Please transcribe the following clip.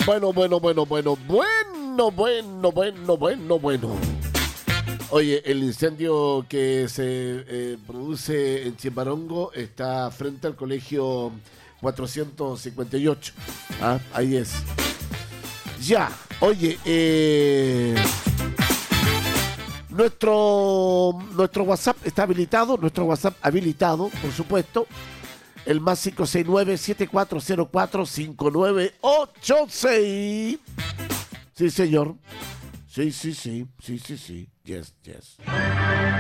Bueno. Oye, el incendio que se produce en Chimbarongo está frente al colegio 458. Ah, ahí es. Ya, oye, nuestro WhatsApp está habilitado, por supuesto. El más 569-7404-5986. Sí, señor. Sí. Yes.